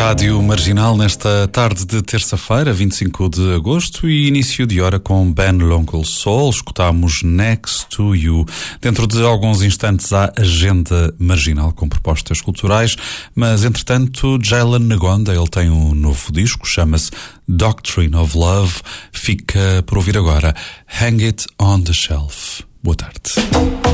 Rádio Marginal nesta tarde de terça-feira, 25 de agosto, e início de hora com Ben Lonkel Soul. Escutámos Next to You. Dentro de alguns instantes há agenda marginal com propostas culturais, mas entretanto Jalen Ngonda, ele tem um novo disco, chama-se Doctrine of Love. Fica por ouvir agora Hang It on the Shelf. Boa tarde.